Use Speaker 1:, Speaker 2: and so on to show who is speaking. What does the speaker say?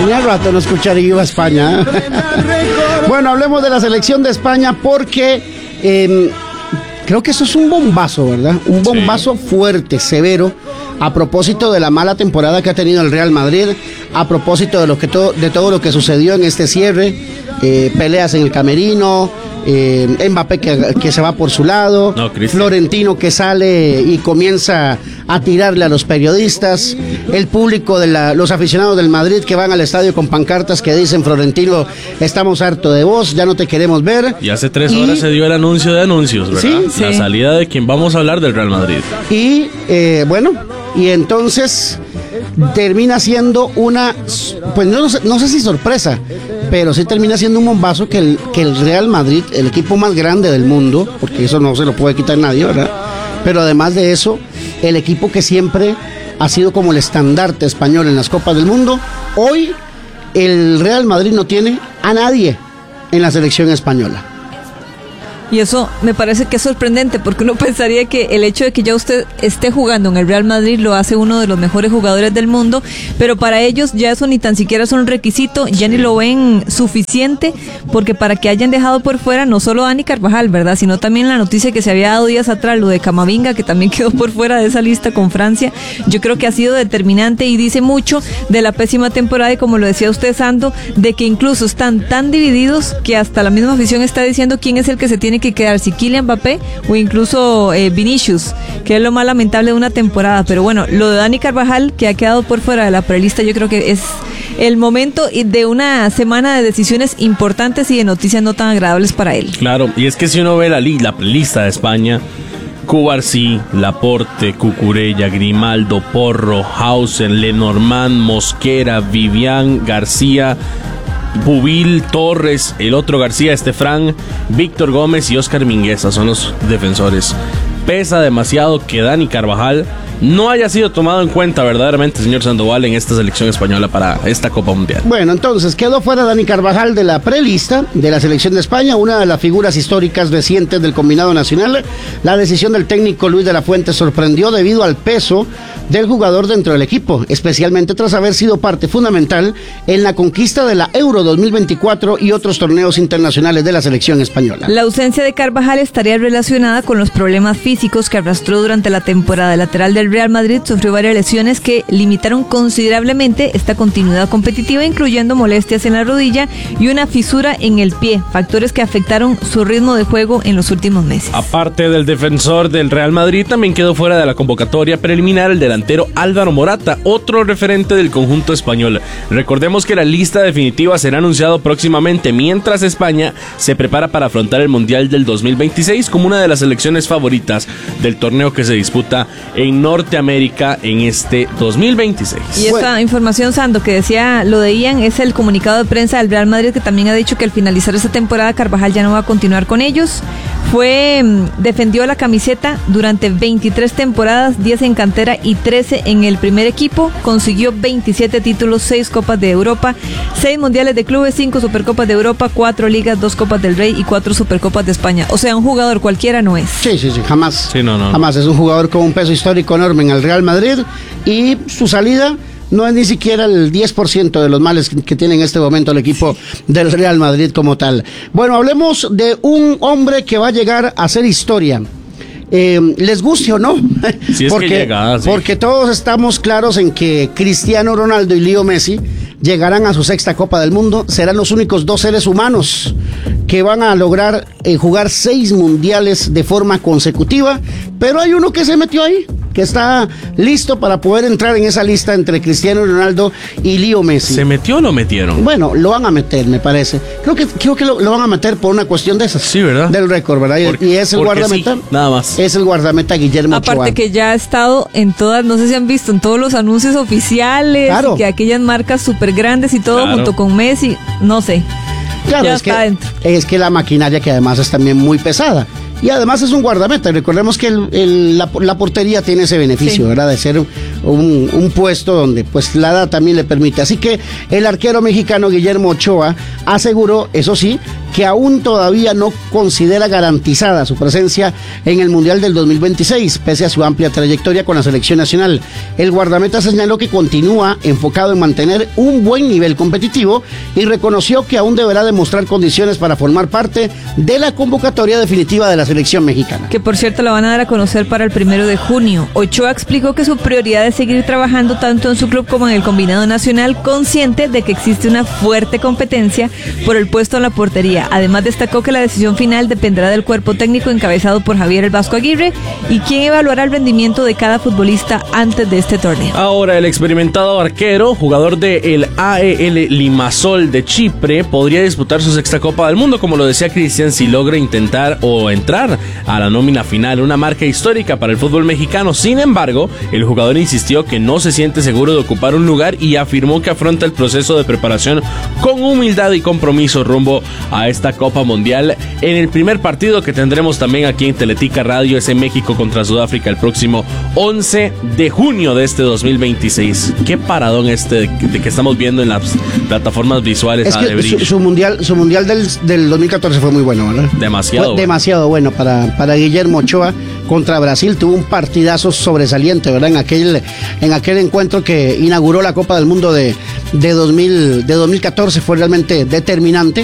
Speaker 1: Tenía rato no escuchar Viva España. Bueno, hablemos de la selección de España porque creo que eso es un bombazo, ¿verdad? Un bombazo fuerte, severo, a propósito de la mala temporada que ha tenido el Real Madrid, a propósito de todo lo que sucedió en este cierre, peleas en el camerino, Mbappé que se va por su lado, Florentino que sale y comienza a tirarle a los periodistas, el público los aficionados del Madrid que van al estadio con pancartas que dicen: Florentino, estamos hartos de vos, ya no te queremos ver.
Speaker 2: Y hace 3 horas se dio el anuncio de anuncios, ¿verdad?
Speaker 1: Sí,
Speaker 2: la salida de quien vamos a hablar del Real Madrid.
Speaker 1: Y y entonces termina siendo una, pues no sé si sorpresa, pero sí termina siendo un bombazo que el Real Madrid, el equipo más grande del mundo, porque eso no se lo puede quitar nadie, ¿verdad? Pero además de eso, el equipo que siempre ha sido como el estandarte español en las Copas del Mundo, hoy el Real Madrid no tiene a nadie en la selección española.
Speaker 3: Y eso me parece que es sorprendente, porque uno pensaría que el hecho de que ya usted esté jugando en el Real Madrid lo hace uno de los mejores jugadores del mundo, pero para ellos ya eso ni tan siquiera es un requisito, ya ni lo ven suficiente, porque para que hayan dejado por fuera no solo a Dani Carvajal, ¿verdad?, sino también la noticia que se había dado días atrás, lo de Camavinga, que también quedó por fuera de esa lista con Francia. Yo creo que ha sido determinante y dice mucho de la pésima temporada, y como lo decía usted, Sando, de que incluso están tan divididos que hasta la misma afición está diciendo quién es el que se tiene que quedar, si Kylian Mbappé o incluso Vinicius, que es lo más lamentable de una temporada. Pero bueno, lo de Dani Carvajal, que ha quedado por fuera de la prelista, yo creo que es el momento de una semana de decisiones importantes y de noticias no tan agradables para él.
Speaker 2: Claro, y es que si uno ve la prelista de España, Cubarsí, Laporte, Cucurella, Grimaldo, Porro, Hausen, Lenormand, Mosquera, Vivian, García, Bubil, Torres, el otro García, Estefran, Víctor Gómez y Óscar Mingueza son los defensores. Pesa demasiado que Dani Carvajal no haya sido tomado en cuenta verdaderamente, señor Sandoval, en esta selección española para esta Copa Mundial.
Speaker 1: Bueno, entonces quedó fuera Dani Carvajal de la prelista de la selección de España, una de las figuras históricas recientes del combinado nacional. La decisión del técnico Luis de la Fuente sorprendió debido al peso del jugador dentro del equipo, especialmente tras haber sido parte fundamental en la conquista de la Euro 2024 y otros torneos internacionales de la selección española.
Speaker 3: La ausencia de Carvajal estaría relacionada con los problemas físicos que arrastró durante la temporada. El lateral del Real Madrid sufrió varias lesiones que limitaron considerablemente esta continuidad competitiva, incluyendo molestias en la rodilla y una fisura en el pie, factores que afectaron su ritmo de juego en los últimos meses.
Speaker 2: Aparte del defensor del Real Madrid, también quedó fuera de la convocatoria preliminar el delantero Álvaro Morata, otro referente del conjunto español. Recordemos que la lista definitiva será anunciada próximamente, mientras España se prepara para afrontar el Mundial del 2026 como una de las selecciones favoritas del torneo que se disputa en Norteamérica en este 2026.
Speaker 3: Y esta información, Sando, que decía lo de Ian, es el comunicado de prensa del Real Madrid, que también ha dicho que al finalizar esta temporada Carvajal ya no va a continuar con ellos. Defendió la camiseta durante 23 temporadas, 10 en cantera y 13 en el primer equipo. Consiguió 27 títulos, 6 Copas de Europa, 6 Mundiales de Clubes, 5 Supercopas de Europa, 4 Ligas, 2 Copas del Rey y 4 Supercopas de España. O sea, un jugador cualquiera no es.
Speaker 1: Sí, jamás.
Speaker 2: Sí, no.
Speaker 1: Jamás. Es un jugador con un peso histórico enorme en el Real Madrid, y su salida no es ni siquiera el 10% de los males que tiene en este momento el equipo del Real Madrid como tal. Bueno, hablemos de un hombre que va a llegar a hacer historia. Les guste o no,
Speaker 2: si es
Speaker 1: porque,
Speaker 2: que llega, sí.
Speaker 1: Porque todos estamos claros en que Cristiano Ronaldo y Leo Messi llegarán a su 6ª Copa del Mundo. Serán los únicos 2 seres humanos que van a lograr jugar 6 mundiales de forma consecutiva, pero hay uno que se metió ahí, que está listo para poder entrar en esa lista entre Cristiano Ronaldo y Leo Messi.
Speaker 2: ¿Se metió o lo metieron?
Speaker 1: Bueno, lo van a meter, me parece. Creo que lo van a meter por una cuestión de esas.
Speaker 2: Sí, ¿verdad?
Speaker 1: Del récord, ¿verdad? Y es el guardameta.
Speaker 2: Sí, nada más.
Speaker 1: Es el guardameta Guillermo Ochoa.
Speaker 3: Aparte que ya ha estado en todas, no sé si han visto, en todos los anuncios oficiales, claro, y que aquellas marcas súper grandes y todo, claro, junto con Messi, no sé.
Speaker 1: Claro, es que la maquinaria, que además es también muy pesada. Y además es un guardameta. Recordemos que la portería tiene ese beneficio, sí, ¿verdad? De ser un puesto donde pues la edad también le permite. Así que el arquero mexicano Guillermo Ochoa aseguró, eso sí, que aún todavía no considera garantizada su presencia en el Mundial del 2026, pese a su amplia trayectoria con la selección nacional. El guardameta señaló que continúa enfocado en mantener un buen nivel competitivo y reconoció que aún deberá demostrar condiciones para formar parte de la convocatoria definitiva de la selección mexicana.
Speaker 3: Que por cierto la van a dar a conocer para el 1 de junio. Ochoa explicó que su prioridad es seguir trabajando tanto en su club como en el combinado nacional, consciente de que existe una fuerte competencia por el puesto en la portería. Además destacó que la decisión final dependerá del cuerpo técnico encabezado por Javier El Vasco Aguirre y quien evaluará el rendimiento de cada futbolista antes de este torneo.
Speaker 2: Ahora el experimentado arquero, jugador del AEL Limassol de Chipre, podría disputar su sexta Copa del Mundo, como lo decía Cristian, si logra intentar o entrar a la nómina final, una marca histórica para el fútbol mexicano. Sin embargo, el jugador insistió que no se siente seguro de ocupar un lugar y afirmó que afronta el proceso de preparación con humildad y compromiso rumbo a esta Copa Mundial. En el primer partido que tendremos también aquí en Teletica Radio es en México contra Sudáfrica el próximo 11 de junio de este 2026. Qué paradón de que estamos viendo en las plataformas visuales.
Speaker 1: Es que su mundial del 2014 fue muy bueno, ¿verdad? Demasiado bueno para Guillermo Ochoa. Contra Brasil tuvo un partidazo sobresaliente, ¿verdad? En aquel encuentro que inauguró la Copa del Mundo de 2014 fue realmente determinante.